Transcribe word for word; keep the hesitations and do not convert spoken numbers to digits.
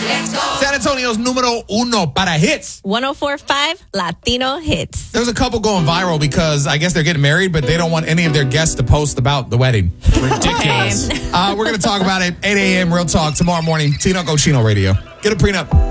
San Antonio's numero uno para hits. one oh four point five Latino Hits. There's a couple going viral because I guess they're getting married, but they don't want any of their guests to post about the wedding. Ridiculous. uh, we're going to talk about it eight a.m. Real Talk tomorrow morning. Tino Cochino Radio. Get a prenup.